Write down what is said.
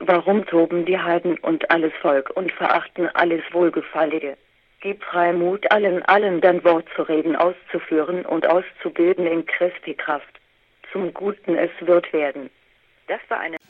Warum toben die Heiden und alles Volk und verachten alles Wohlgefallige? Gib Freimut allen dein Wort zu reden, auszuführen und auszubilden in Christi Kraft. Zum Guten es wird werden. Das war eine